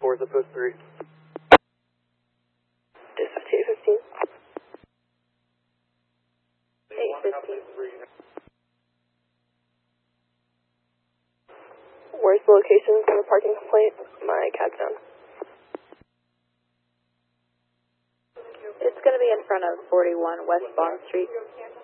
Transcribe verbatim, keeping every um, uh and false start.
four, zip code three. Dispatch eight fifteen. eight fifteen. Where's the locations on the parking complaint? My cab's down. It's going to be in front of forty-one West Bond Street.